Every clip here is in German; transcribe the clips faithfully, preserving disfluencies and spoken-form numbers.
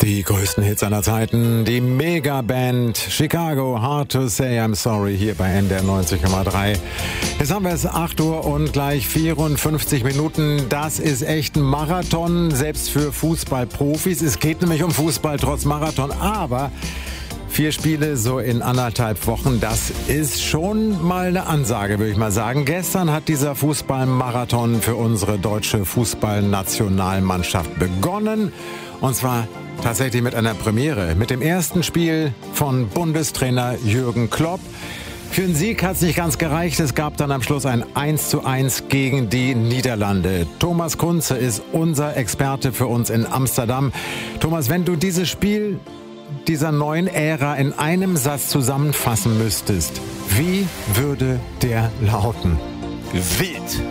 Die größten Hits aller Zeiten, die Megaband Chicago, Hard to Say I'm Sorry, hier bei N D R neunzig Komma drei. Jetzt haben wir es acht Uhr und gleich vierundfünfzig Minuten. Das ist echt ein Marathon, selbst für Fußballprofis. Es geht nämlich um Fußball trotz Marathon, aber vier Spiele so in anderthalb Wochen, das ist schon mal eine Ansage, würde ich mal sagen. Gestern hat dieser Fußballmarathon für unsere deutsche Fußballnationalmannschaft begonnen. Und zwar tatsächlich mit einer Premiere, mit dem ersten Spiel von Bundestrainer Jürgen Klopp. Für den Sieg hat es nicht ganz gereicht. Es gab dann am Schluss ein eins zu eins gegen die Niederlande. Thomas Kunze ist unser Experte für uns in Amsterdam. Thomas, wenn du dieses Spiel dieser neuen Ära in einem Satz zusammenfassen müsstest, wie würde der lauten? Wild.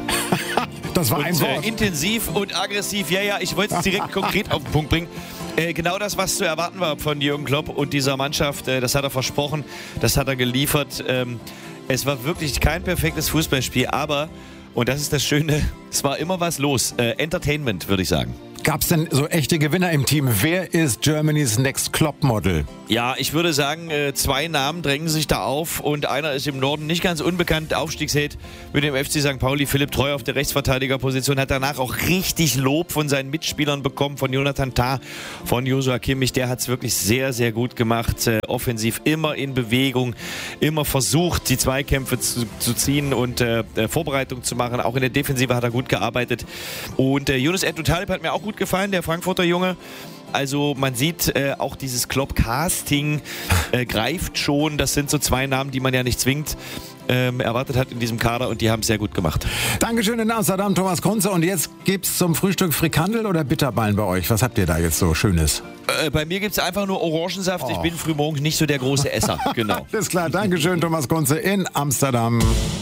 Das war und, ein Wort. Äh, intensiv und aggressiv. Ja, ja, ich wollte es direkt konkret auf den Punkt bringen. Äh, genau das, was zu erwarten war von Jürgen Klopp und dieser Mannschaft, äh, das hat er versprochen, das hat er geliefert. Ähm, es war wirklich kein perfektes Fußballspiel, aber, und das ist das Schöne, es war immer was los. Äh, Entertainment, würde ich sagen. Gab es denn so echte Gewinner im Team? Wer ist Germany's Next Klopp Model? Ja, ich würde sagen, zwei Namen drängen sich da auf und einer ist im Norden nicht ganz unbekannt, Aufstiegsheld mit dem F C Sankt Pauli. Philipp Treu auf der Rechtsverteidigerposition, hat danach auch richtig Lob von seinen Mitspielern bekommen, von Jonathan Tah, von Joshua Kimmich. Der hat es wirklich sehr, sehr gut gemacht. Äh, offensiv immer in Bewegung, immer versucht, die Zweikämpfe zu, zu ziehen und äh, Vorbereitung zu machen. Auch in der Defensive hat er gut gearbeitet. Und äh, Yunus Abdul Talib hat mir auch gut gefallen, der Frankfurter Junge. Also man sieht, äh, auch dieses Klopp-Casting äh, greift schon. Das sind so zwei Namen, die man ja nicht zwingend ähm, erwartet hat in diesem Kader und die haben es sehr gut gemacht. Dankeschön in Amsterdam, Thomas Kunze. Und jetzt gibt's zum Frühstück Frikandel oder Bitterballen bei euch? Was habt ihr da jetzt so Schönes? Äh, bei mir gibt es einfach nur Orangensaft. Oh. Ich bin frühmorgens nicht so der große Esser. Genau. Alles klar, Dankeschön, Thomas Kunze in Amsterdam.